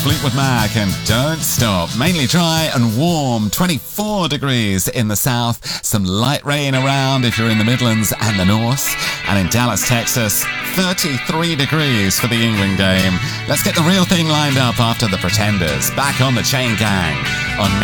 Fleetwood Mac and Don't Stop. Mainly dry and warm, 24 degrees in the south. Some light rain around if you're in the Midlands and the north. And in Dallas, Texas, 33 degrees for the England game. Let's get the real thing lined up after the Pretenders. Back on the Chain Gang on